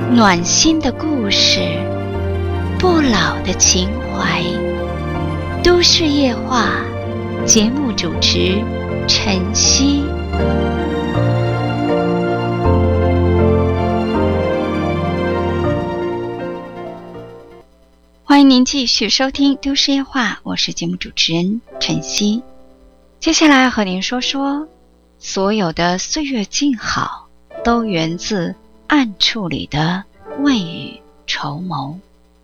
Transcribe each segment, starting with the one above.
暖心的故事，不老的情怀。都市夜话节目主持晨曦。欢迎您继续收听都市夜话，我是节目主持人晨曦。接下来和您说说，所有的岁月静好都源自暗处里的未雨绸缪。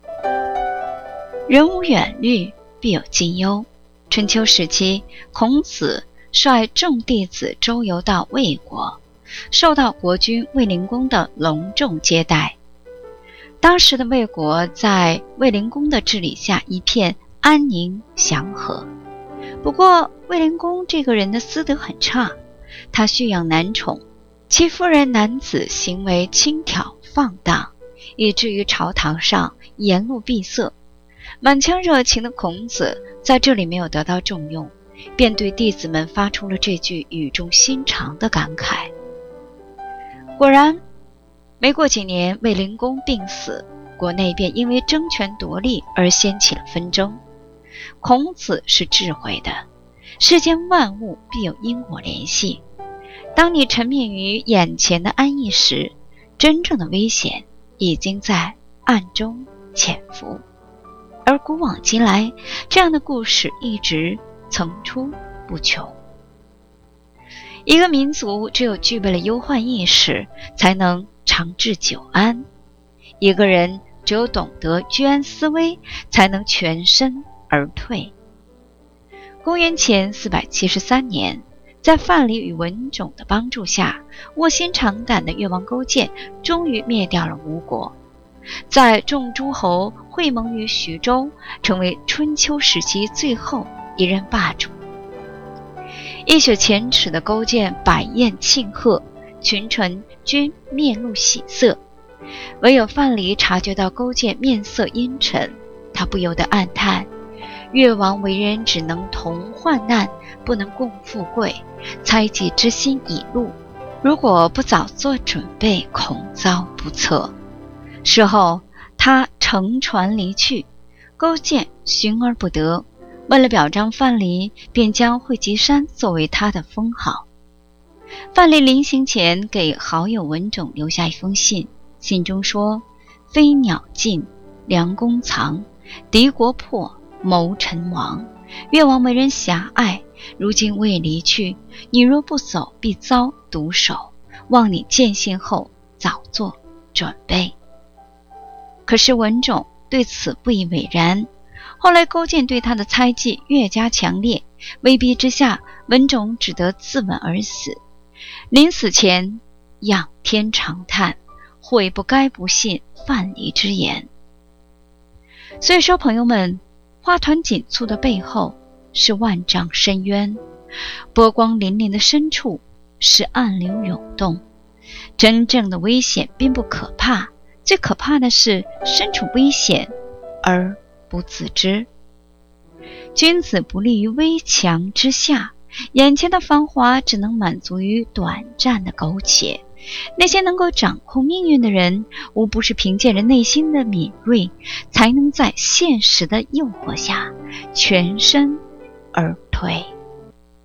人无远虑，必有近忧。春秋时期，孔子率众弟子周游到魏国，受到国君卫灵公的隆重接待。当时的魏国在卫灵公的治理下一片安宁祥和。不过卫灵公这个人的私德很差，他蓄养男宠，其夫人男子行为轻佻放荡，以至于朝堂上言路闭塞。满腔热情的孔子在这里没有得到重用，便对弟子们发出了这句语重心长的感慨。果然没过几年，卫灵公病死，国内便因为争权夺利而掀起了纷争。孔子是智慧的，世间万物必有因果联系。当你沉湎于眼前的安逸时，真正的危险已经在暗中潜伏。而古往今来，这样的故事一直层出不穷。一个民族只有具备了忧患意识，才能长治久安。一个人只有懂得居安思危，才能全身而退。公元前473年，在范蠡与文种的帮助下，卧薪尝胆的越王勾践终于灭掉了吴国，在众诸侯会盟于徐州，成为春秋时期最后一任霸主。一雪前耻的勾践摆宴庆贺，群臣均面露喜色，唯有范蠡察觉到勾践面色阴沉，他不由得暗叹：越王为人只能同患难，不能共富贵，猜忌之心已露，如果不早做准备，恐遭不测。事后他乘船离去，勾践寻而不得，为了表彰范蠡，便将会稽山作为他的封号。范蠡临行前给好友文种留下一封信，信中说：飞鸟尽，良弓藏，敌国破，谋臣亡。越王为人狭隘，如今我也离去，你若不走，必遭毒手，望你见信后早做准备。可是文种对此不以为然。后来勾践对他的猜忌越加强烈，威逼之下，文种只得自刎而死。临死前仰天长叹，悔不该不信范蠡之言。所以说朋友们，花团锦簇的背后是万丈深渊，波光粼粼的深处是暗流涌动。真正的危险并不可怕，最可怕的是身处危险而不自知。君子不立于危墙之下，眼前的繁华只能满足于短暂的苟且。那些能够掌控命运的人，无不是凭借着内心的敏锐，才能在现实的诱惑下全身而退。